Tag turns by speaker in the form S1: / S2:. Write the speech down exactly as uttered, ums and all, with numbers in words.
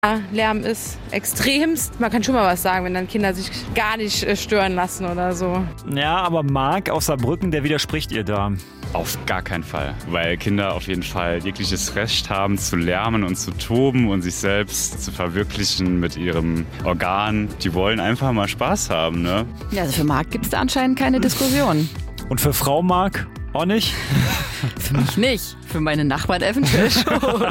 S1: Lärm ist extremst. Man kann schon mal was sagen, wenn dann Kinder sich gar nicht äh, stören lassen oder so.
S2: Ja, aber Marc aus Saarbrücken, der widerspricht ihr da.
S3: Auf gar keinen Fall, weil Kinder auf jeden Fall jegliches Recht haben zu lärmen und zu toben und sich selbst zu verwirklichen mit ihrem Organ. Die wollen einfach mal Spaß haben, ne?
S4: Ja, also für Marc gibt es da anscheinend keine Diskussion.
S2: Und für Frau Marc auch nicht?
S4: Für mich nicht, für meine Nachbarn eventuell schon.